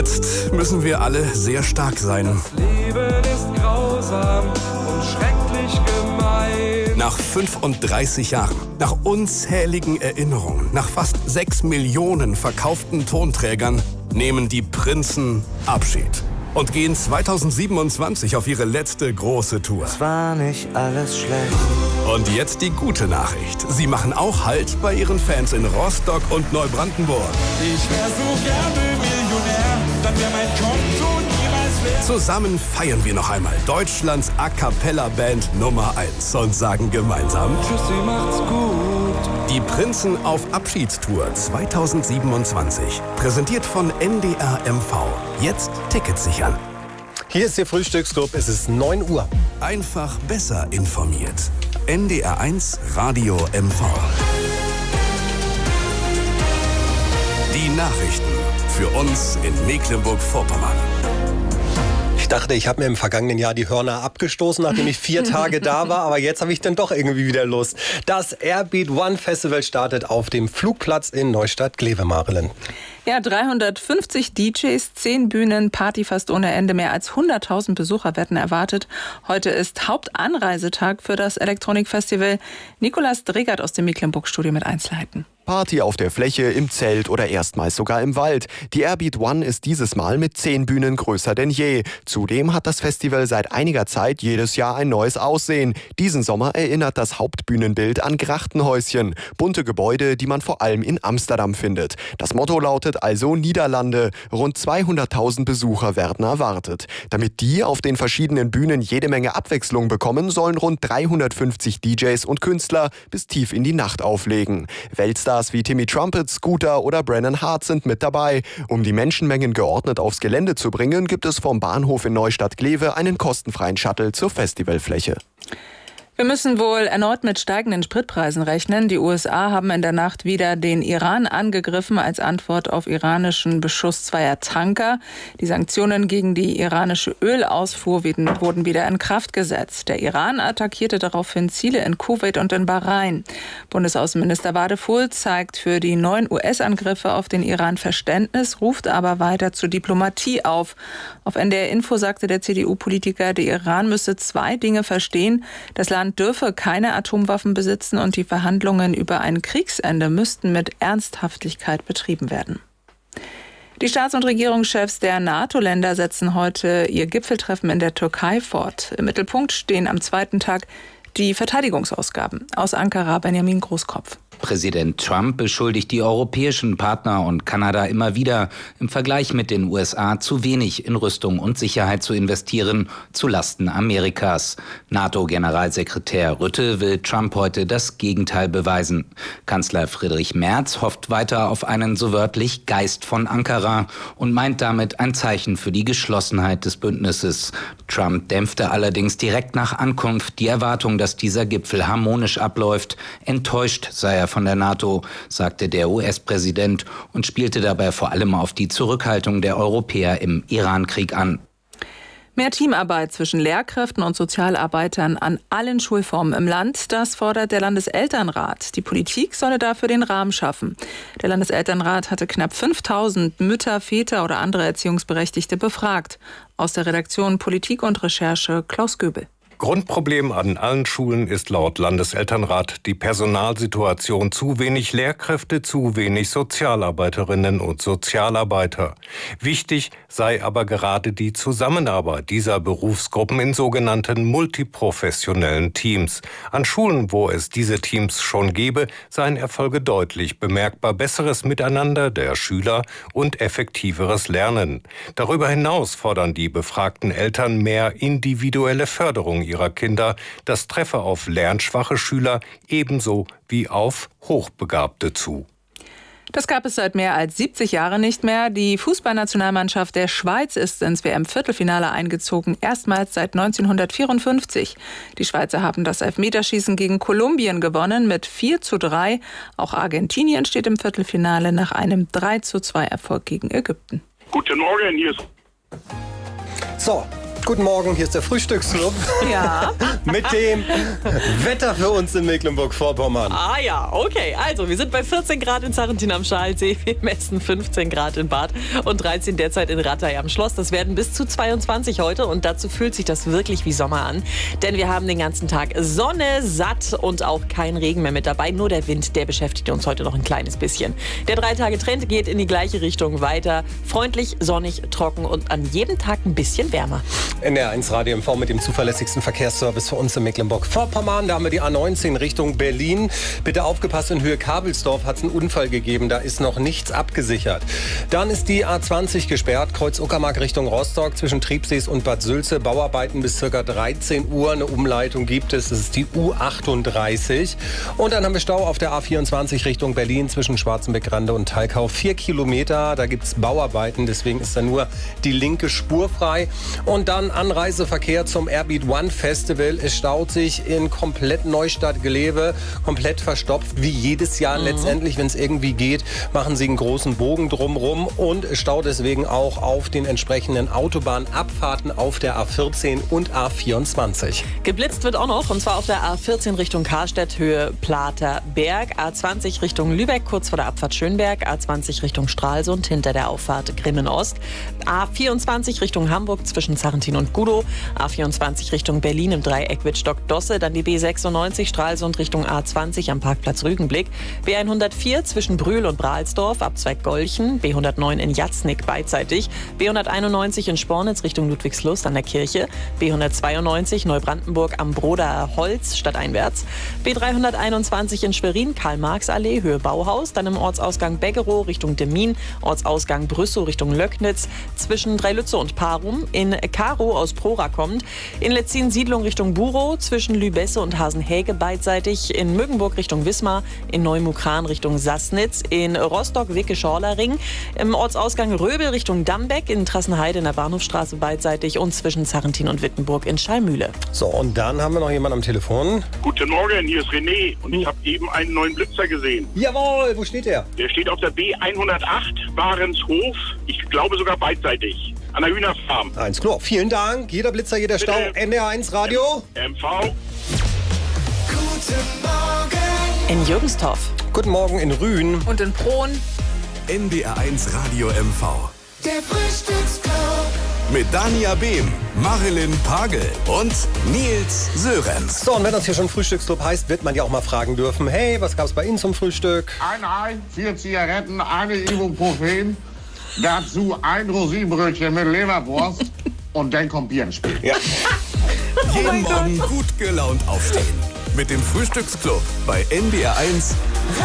Jetzt müssen wir alle sehr stark sein. Das Leben ist grausam und schrecklich gemein. Nach 35 Jahren, nach unzähligen Erinnerungen, nach fast 6 Millionen verkauften Tonträgern nehmen die Prinzen Abschied und gehen 2027 auf ihre letzte große Tour. Es war nicht alles schlecht. Und jetzt die gute Nachricht. Sie machen auch Halt bei ihren Fans in Rostock und Neubrandenburg. Ich wär so gerne Millionär, dann wär mein Konto niemals leer. Zusammen feiern wir noch einmal Deutschlands A-Cappella-Band Nummer 1 und sagen gemeinsam: Tschüssi, macht's gut. Die Prinzen auf Abschiedstour 2027. Präsentiert von NDR MV. Jetzt Tickets sichern. Hier ist der Frühstücksclub, es ist 9 Uhr. Einfach besser informiert. NDR 1 Radio MV. Die Nachrichten für uns in Mecklenburg-Vorpommern. Ich dachte, ich habe mir im vergangenen Jahr die Hörner abgestoßen, nachdem ich 4 Tage da war. Aber jetzt habe ich dann doch irgendwie wieder Lust. Das Airbeat One Festival startet auf dem Flugplatz in Neustadt-Glewe-Marelen. Ja, 350 DJs, 10 Bühnen, Party fast ohne Ende. Mehr als 100.000 Besucher werden erwartet. Heute ist Hauptanreisetag für das Elektronikfestival. Nicolas Dregert aus dem Mecklenburg-Studio mit Einzelheiten. Party auf der Fläche, im Zelt oder erstmals sogar im Wald. Die Airbeat One ist dieses Mal mit 10 Bühnen größer denn je. Zudem hat das Festival seit einiger Zeit jedes Jahr ein neues Aussehen. Diesen Sommer erinnert das Hauptbühnenbild an Grachtenhäuschen. Bunte Gebäude, die man vor allem in Amsterdam findet. Das Motto lautet also Niederlande. Rund 200.000 Besucher werden erwartet. Damit die auf den verschiedenen Bühnen jede Menge Abwechslung bekommen, sollen rund 350 DJs und Künstler bis tief in die Nacht auflegen. Weltstars wie Timmy Trumpet, Scooter oder Brennan Hart sind mit dabei. Um die Menschenmengen geordnet aufs Gelände zu bringen, gibt es vom Bahnhof in Neustadt-Glewe einen kostenfreien Shuttle zur Festivalfläche. Wir müssen wohl erneut mit steigenden Spritpreisen rechnen. Die USA haben in der Nacht wieder den Iran angegriffen als Antwort auf iranischen Beschuss zweier Tanker. Die Sanktionen gegen die iranische Ölausfuhr wurden wieder in Kraft gesetzt. Der Iran attackierte daraufhin Ziele in Kuwait und in Bahrain. Bundesaußenminister Wadefuhl zeigt für die neuen US-Angriffe auf den Iran Verständnis, ruft aber weiter zur Diplomatie auf. Auf NDR Info sagte der CDU-Politiker, der Iran müsse 2 Dinge verstehen. Das Land dürfe keine Atomwaffen besitzen und die Verhandlungen über ein Kriegsende müssten mit Ernsthaftigkeit betrieben werden. Die Staats- und Regierungschefs der NATO-Länder setzen heute ihr Gipfeltreffen in der Türkei fort. Im Mittelpunkt stehen am zweiten Tag die Verteidigungsausgaben. Aus Ankara Benjamin Großkopf. Präsident Trump beschuldigt die europäischen Partner und Kanada immer wieder, im Vergleich mit den USA zu wenig in Rüstung und Sicherheit zu investieren, zulasten Amerikas. NATO-Generalsekretär Rutte will Trump heute das Gegenteil beweisen. Kanzler Friedrich Merz hofft weiter auf einen so wörtlich Geist von Ankara und meint damit ein Zeichen für die Geschlossenheit des Bündnisses. Trump dämpfte allerdings direkt nach Ankunft die Erwartung, dass dieser Gipfel harmonisch abläuft. Enttäuscht sei er von der NATO, sagte der US-Präsident und spielte dabei vor allem auf die Zurückhaltung der Europäer im Iran-Krieg an. Mehr Teamarbeit zwischen Lehrkräften und Sozialarbeitern an allen Schulformen im Land, das fordert der Landeselternrat. Die Politik solle dafür den Rahmen schaffen. Der Landeselternrat hatte knapp 5.000 Mütter, Väter oder andere Erziehungsberechtigte befragt. Aus der Redaktion Politik und Recherche Klaus Göbel. Grundproblem an allen Schulen ist laut Landeselternrat die Personalsituation: zu wenig Lehrkräfte, zu wenig Sozialarbeiterinnen und Sozialarbeiter. Wichtig sei aber gerade die Zusammenarbeit dieser Berufsgruppen in sogenannten multiprofessionellen Teams. An Schulen, wo es diese Teams schon gäbe, seien Erfolge deutlich bemerkbar: besseres Miteinander der Schüler und effektiveres Lernen. Darüber hinaus fordern die befragten Eltern mehr individuelle Förderung ihrer Kinder. Das treffe auf lernschwache Schüler ebenso wie auf Hochbegabte zu. Das gab es seit mehr als 70 Jahren nicht mehr. Die Fußballnationalmannschaft der Schweiz ist ins WM-Viertelfinale eingezogen, erstmals seit 1954. Die Schweizer haben das Elfmeterschießen gegen Kolumbien gewonnen mit 4:3. Auch Argentinien steht im Viertelfinale nach einem 3:2 Erfolg gegen Ägypten. Guten Morgen, hier ist... So, Guten Morgen, hier ist der Frühstücksclub. Ja. Mit dem Wetter für uns in Mecklenburg-Vorpommern. Ah ja, okay. Also, wir sind bei 14 Grad in Sarrentin am Schalsee, wir messen 15 Grad in Bad und 13 derzeit in Rattay am Schloss. Das werden bis zu 22 heute und dazu fühlt sich das wirklich wie Sommer an. Denn wir haben den ganzen Tag Sonne, satt und auch kein Regen mehr mit dabei. Nur der Wind, der beschäftigt uns heute noch ein kleines bisschen. Der 3-Tage-Trend geht in die gleiche Richtung weiter. Freundlich, sonnig, trocken und an jedem Tag ein bisschen wärmer. NDR1 Radio MV mit dem zuverlässigsten Verkehrsservice für uns in Mecklenburg-Vorpommern. Da haben wir die A19 Richtung Berlin. Bitte aufgepasst, in Höhe Kabelsdorf hat es einen Unfall gegeben. Da ist noch nichts abgesichert. Dann ist die A20 gesperrt. Kreuz Uckermark Richtung Rostock zwischen Triebsees und Bad Sülze. Bauarbeiten bis ca. 13 Uhr. Eine Umleitung gibt es. Das ist die U38. Und dann haben wir Stau auf der A24 Richtung Berlin zwischen Schwarzenbeck-Rande und Talkau. 4 Kilometer. Da gibt es Bauarbeiten. Deswegen ist da nur die linke Spur frei. Und dann Anreiseverkehr zum Airbeat One Festival. Es staut sich in komplett Neustadt-Gelebe, komplett verstopft, wie jedes Jahr letztendlich, wenn es irgendwie geht, machen sie einen großen Bogen drumrum und es staut deswegen auch auf den entsprechenden Autobahnabfahrten auf der A14 und A24. Geblitzt wird auch noch, und zwar auf der A14 Richtung Karstedt, Höhe Platerberg, A20 Richtung Lübeck, kurz vor der Abfahrt Schönberg, A20 Richtung Stralsund, hinter der Auffahrt Grimmen-Ost, A24 Richtung Hamburg zwischen Sarrentin und Gudow, A24 Richtung Berlin im Dreieck Wittstock-Dosse, dann die B96 Stralsund Richtung A20 am Parkplatz Rügenblick, B104 zwischen Brühl und Brahlsdorf, Abzweig Golchen, B109 in Jatznick beidseitig, B191 in Spornitz Richtung Ludwigslust an der Kirche, B192 Neubrandenburg am Broder Holz stadteinwärts, B321 in Schwerin, Karl-Marx-Allee, Höhe Bauhaus, dann im Ortsausgang Beggerow Richtung Demmin, Ortsausgang Brüssow Richtung Löcknitz, zwischen Dreilütze und Parum, in Karo aus Prora kommt, in Letzin Siedlung Richtung Burow, zwischen Lübesse und Hasenhäge beidseitig, in Mögenburg Richtung Wismar, in Neumukran Richtung Sassnitz, in Rostock-Wicke-Schorlering, im Ortsausgang Röbel Richtung Dambeck, in Trassenheide in der Bahnhofstraße beidseitig und zwischen Sarrentin und Wittenburg in Schallmühle. So, und dann haben wir noch jemanden am Telefon. Guten Morgen, hier ist René und ich habe eben einen neuen Blitzer gesehen. Jawohl, wo steht der? Der steht auf der B108 Warenshof, ich glaube sogar beidseitig, an der Hühnerfarm. Eins klar, vielen Dank. Jeder Blitzer, jeder Stau. NDR1 Radio. MV. Guten Morgen. In Jürgenstorf. Guten Morgen in Rühen. Und in Prohn. NDR1 Radio MV. Der Frühstücksclub. Mit Dania Behm, Marilyn Pagel und Nils Sörenz. So, und wenn das hier schon Frühstücksclub heißt, wird man ja auch mal fragen dürfen, hey, was gab's bei Ihnen zum Frühstück? Ein Ei, 4 Zigaretten, eine Ibuprofen, dazu ein Rosinenbrötchen mit Leberwurst und dann kommt Bier ins Spiel. Ja. Jeden Morgen gut gelaunt aufstehen. Mit dem Frühstücksclub bei NDR1